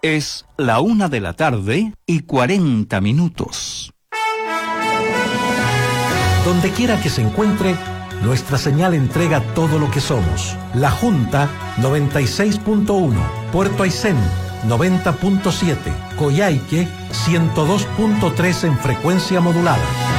Es la 1:40 PM. Donde quiera que se encuentre, nuestra señal entrega todo lo que somos. La Junta 96.1, Puerto Aysén 90.7, Coyhaique 102.3 en frecuencia modulada.